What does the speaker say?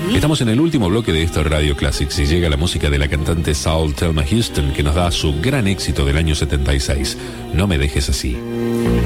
Estamos en el último bloque de esto Radio Classics y llega la música de la cantante Soul Thelma Houston, que nos da su gran éxito del año 76, No me dejes así.